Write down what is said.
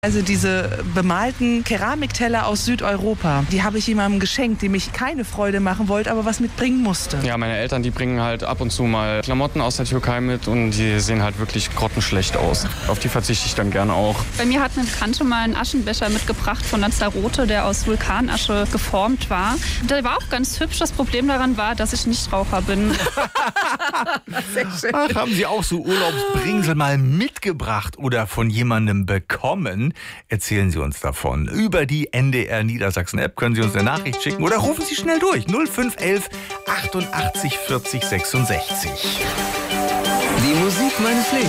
Also diese bemalten Keramikteller aus Südeuropa, die habe ich jemandem geschenkt, dem ich keine Freude machen wollte, aber was mitbringen musste. Ja, meine Eltern, die bringen halt ab und zu mal Klamotten aus der Türkei mit und die sehen halt wirklich grottenschlecht aus. Auf die verzichte ich dann gerne auch. Bei mir hat eine Bekannte mal einen Aschenbecher mitgebracht von Lanzarote, der aus Vulkanasche geformt war. Der war auch ganz hübsch. Das Problem daran war, dass ich Nichtraucher bin. Sehr schön. Ach, haben Sie auch so Urlaubsbringsel mal mitgebracht oder von jemandem bekommen? Erzählen Sie uns davon. Über die NDR Niedersachsen App können Sie uns eine Nachricht schicken oder rufen Sie schnell durch. 0511 88 40 66. Die Musik meines Lebens.